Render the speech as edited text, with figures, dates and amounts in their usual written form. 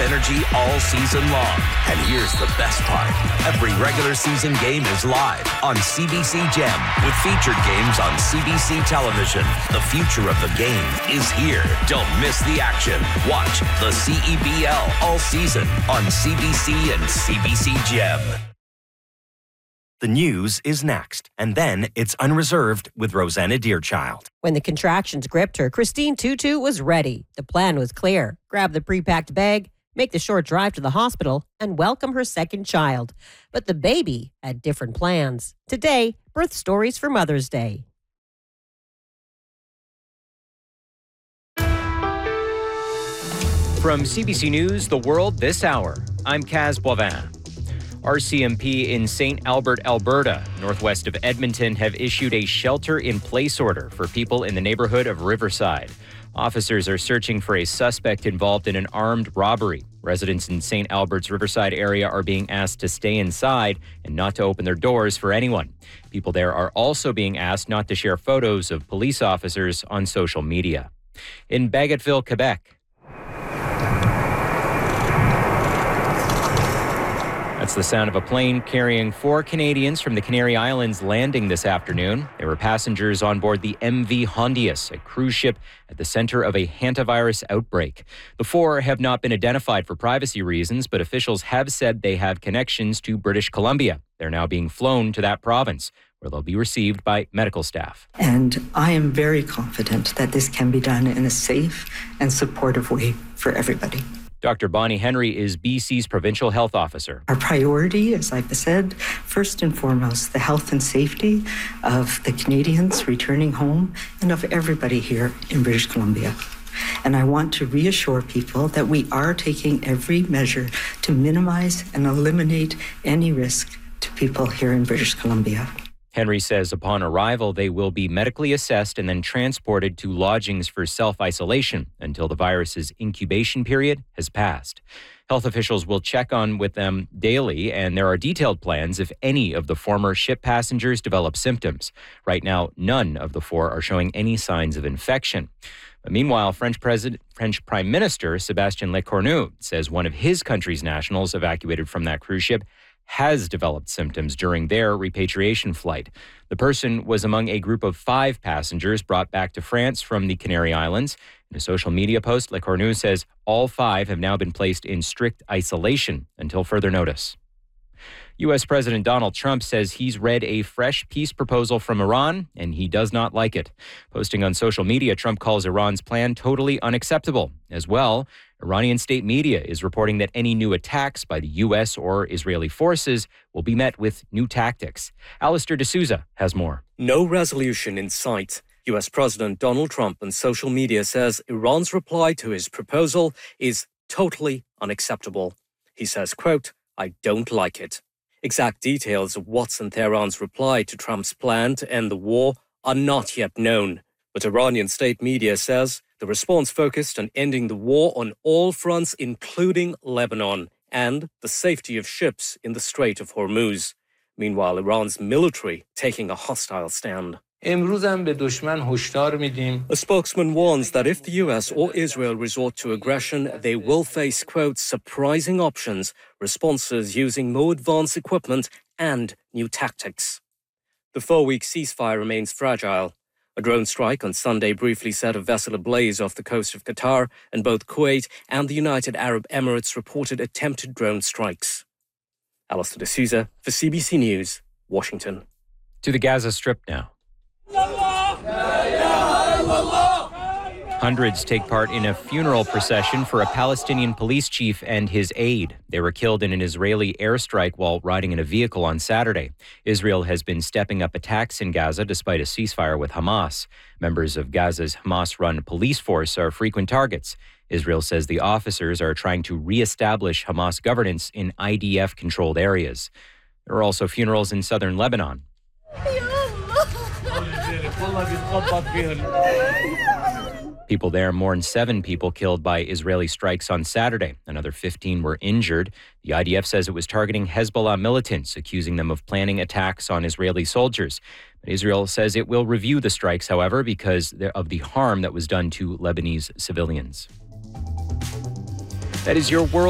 energy all season long. And here's the best part. Every regular season game is live on CBC Gem with featured games on CBC television. The future of the game is here. Don't miss the action. Watch the CEBL all season on CBC and CBC Gem. The news is next, and then it's Unreserved with Rosanna Deerchild. When the contractions gripped her, Christine Tutu was ready. The plan was clear. Grab the pre-packed bag, make the short drive to the hospital, and welcome her second child. But the baby had different plans. Today, birth stories for Mother's Day. From CBC News, The World This Hour, I'm Kaz Boivin. RCMP in St. Albert, Alberta, northwest of Edmonton, have issued a shelter-in-place order for people in the neighborhood of Riverside. Officers are searching for a suspect involved in an armed robbery. Residents in St. Albert's Riverside area are being asked to stay inside and not to open their doors for anyone. People there are also being asked not to share photos of police officers on social media. In Bagotville, Quebec, that's the sound of a plane carrying 4 Canadians from the Canary Islands landing this afternoon. They were passengers on board the MV Hondius, a cruise ship at the center of a hantavirus outbreak. The 4 have not been identified for privacy reasons, but officials have said they have connections to British Columbia. They're now being flown to that province, where they'll be received by medical staff. And I am very confident that this can be done in a safe and supportive way for everybody. Dr. Bonnie Henry is BC's provincial health officer. Our priority, as I've said, first and foremost, the health and safety of the Canadians returning home and of everybody here in British Columbia. And I want to reassure people that we are taking every measure to minimize and eliminate any risk to people here in British Columbia. Henry says upon arrival, they will be medically assessed and then transported to lodgings for self-isolation until the virus's incubation period has passed. Health officials will check on with them daily, and there are detailed plans if any of the former ship passengers develop symptoms. Right now, none of the 4 are showing any signs of infection. But meanwhile, French Prime Minister Sébastien Lecornu says one of his country's nationals evacuated from that cruise ship has developed symptoms during their repatriation flight. The person was among a group of 5 passengers brought back to France from the Canary Islands. In a social media post, Lecornu says all 5 have now been placed in strict isolation until further notice. U.S. President Donald Trump says he's read a fresh peace proposal from Iran, and he does not like it. Posting on social media, Trump calls Iran's plan totally unacceptable. As well, Iranian state media is reporting that any new attacks by the U.S. or Israeli forces will be met with new tactics. Alistair D'Souza has more. No resolution in sight. U.S. President Donald Trump on social media says Iran's reply to his proposal is totally unacceptable. He says, quote, "I don't like it." Exact details of what's in Tehran's reply to Trump's plan to end the war are not yet known. But Iranian state media says the response focused on ending the war on all fronts, including Lebanon, and the safety of ships in the Strait of Hormuz. Meanwhile, Iran's military taking a hostile stand. A spokesman warns that if the US or Israel resort to aggression, they will face, quote, surprising options, responses using more advanced equipment and new tactics. The 4-week ceasefire remains fragile. A drone strike on Sunday briefly set a vessel ablaze off the coast of Qatar, and both Kuwait and the United Arab Emirates reported attempted drone strikes. Alistair D'Souza for CBC News, Washington. To the Gaza Strip now. Hundreds take part in a funeral procession for a Palestinian police chief and his aide. They were killed in an Israeli airstrike while riding in a vehicle on Saturday. Israel has been stepping up attacks in Gaza despite a ceasefire with Hamas. Members of Gaza's Hamas-run police force are frequent targets. Israel says the officers are trying to reestablish Hamas governance in IDF-controlled areas. There are also funerals in southern Lebanon. People there mourn 7 people killed by Israeli strikes on Saturday. Another 15 were injured. The IDF says it was targeting Hezbollah militants, accusing them of planning attacks on Israeli soldiers. But Israel says it will review the strikes, however, because of the harm that was done to Lebanese civilians. That is your world.